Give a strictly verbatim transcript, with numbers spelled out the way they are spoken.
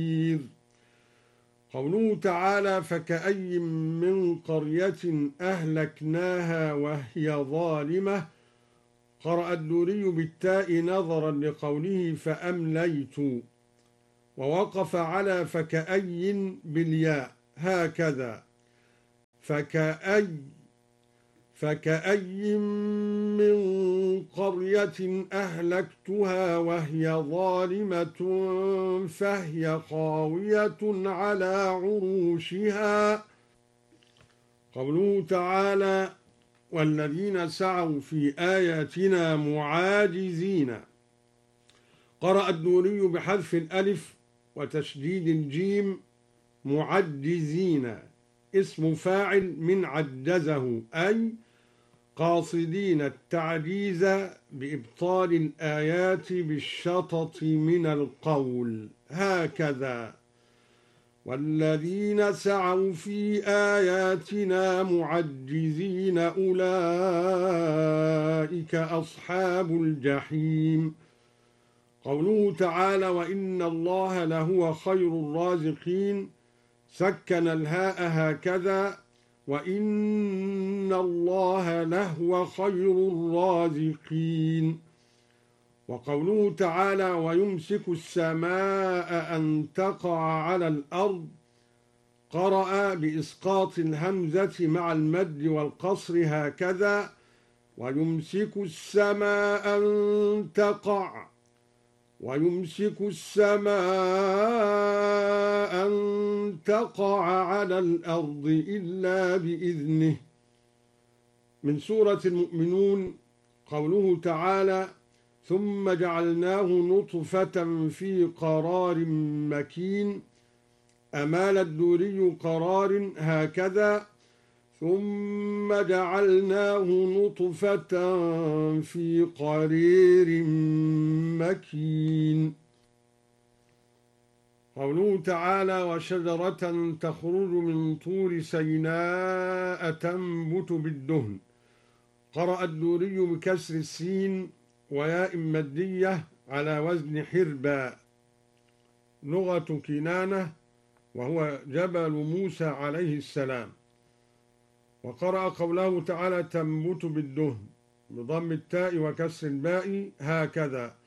قوله تعالى فكأي من قرية أهلكناها وهي ظالمة. قرأ الدوري بالتاء نظرا لقوله فأمليت، ووقف على فكأي بالياء هكذا فكأي فكأي من قرية أهلكتها وهي ظالمة فهي خاوية على عروشها. قوله تعالى والذين سعوا في آياتنا معاجزين. قرأ الدوري بحذف الألف وتشديد الجيم معجزين، اسم فاعل من عجزه، أي قاصدين التعجيز بإبطال الآيات بالشطط من القول هكذا والذين سعوا في آياتنا معجزين أولئك أصحاب الجحيم. قوله تعالى وإن الله لهو خير الرازقين. سكن الهاء هكذا وإن الله لهو خير الرازقين. وقوله تعالى ويمسك السماء أن تقع على الأرض. قرأ بإسقاط الهمزة مع المد والقصر هكذا ويمسك السماء أن تقع ويمسك السماء أن تقع على الأرض إلا بإذنه. من سورة المؤمنون. قوله تعالى ثم جعلناه نطفة في قرار مكين. أمال الدوري قرار هكذا ثم جعلناه نطفة في قرير مكين. قوله تعالى وشجرة تخرج من طور سيناء تنبت بالدهن. قرأ الدوري بكسر السين وياء مدية على وزن حربا، لغة كنانة وهو جبل موسى عليه السلام. وقرأ قوله تعالى تنبت بالدهن بضم التاء وكسر الباء هكذا